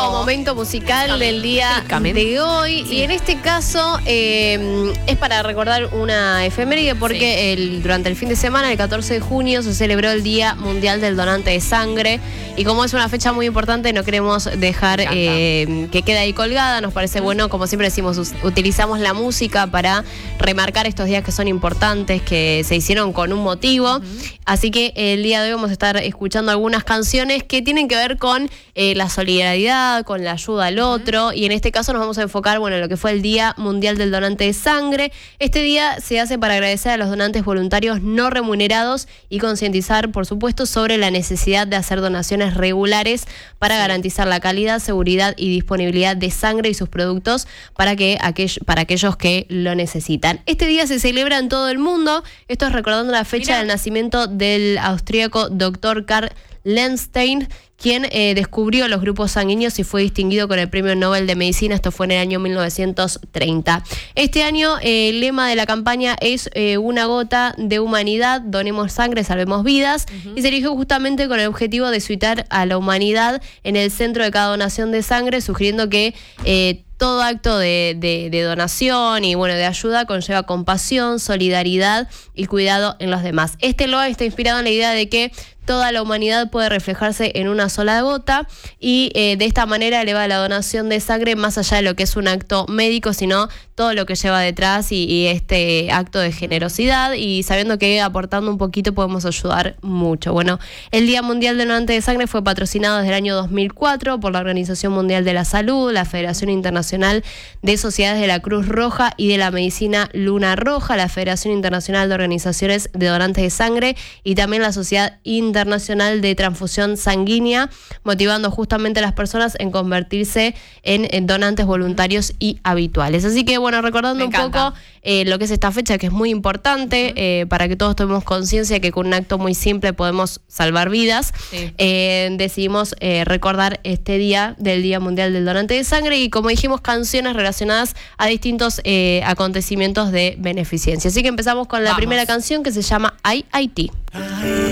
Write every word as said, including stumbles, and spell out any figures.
último momento musical del día de hoy. Sí. Y en este caso eh, es para recordar una efeméride porque sí. el, durante el fin de semana, el catorce de junio, se celebró el Día Mundial del Donante de Sangre. Y como es una fecha muy importante, no queremos dejar eh, que quede ahí colgada. Nos parece bueno, como siempre decimos, utilizamos la música para remarcar estos días que son importantes, que se hicieron con un motivo. Uh-huh. Así que el día de hoy vamos a estar escuchando algunas canciones que tienen que ver con eh, la solidaridad, con la ayuda al otro. Uh-huh. Y en este caso nos vamos a enfocar, bueno, en lo que fue el Día Mundial del Donante de Sangre. Este día se hace para agradecer a los donantes voluntarios no remunerados y concientizar, por supuesto, sobre la necesidad de hacer donaciones regulares para sí. garantizar la calidad, seguridad y disponibilidad de sangre y sus productos para, que aquell- para aquellos que lo necesitan. Este día se celebra en todo el mundo. Esto es recordando la fecha Mira. del nacimiento del austríaco doctor Karl Landstein, quien eh, descubrió los grupos sanguíneos y fue distinguido con el Premio Nobel de Medicina. Esto fue en el año mil novecientos treinta. Este año eh, el lema de la campaña es eh, una gota de humanidad, donemos sangre, salvemos vidas. Uh-huh. Y se eligió justamente con el objetivo de situar a la humanidad en el centro de cada donación de sangre, sugiriendo que eh, todo acto de, de, de donación y bueno de ayuda conlleva compasión, solidaridad y cuidado en los demás. Este logo está inspirado en la idea de que toda la humanidad puede reflejarse en una sola gota y eh, de esta manera eleva la donación de sangre más allá de lo que es un acto médico, sino todo lo que lleva detrás y, y este acto de generosidad, y sabiendo que aportando un poquito podemos ayudar mucho. Bueno, el Día Mundial del Donante de Sangre fue patrocinado desde el año dos mil cuatro por la Organización Mundial de la Salud, la Federación Internacional de Sociedades de la Cruz Roja y de la Medicina Luna Roja, la Federación Internacional de Organizaciones de Donantes de Sangre y también la Sociedad Internacional de Transfusión Sanguínea, motivando justamente a las personas en convertirse en, en donantes voluntarios y habituales. Así que bueno, recordando un poco eh, lo que es esta fecha, que es muy importante, uh-huh. eh, para que todos tomemos conciencia que con un acto muy simple podemos salvar vidas, sí. eh, decidimos eh, recordar este día del Día Mundial del Donante de Sangre y, como dijimos, canciones relacionadas a distintos eh, acontecimientos de beneficencia. Así que empezamos con la Vamos. primera canción, que se llama I I T.